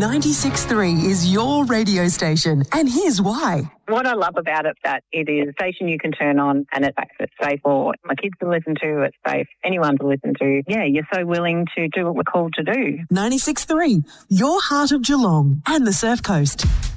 96.3 is your radio station, and here's why. What I love about it is that it is a station you can turn on and it's safe for my kids to listen to, it's safe for anyone to listen to. Yeah, you're so willing to do what we're called to do. 96.3, your heart of Geelong and the Surf Coast.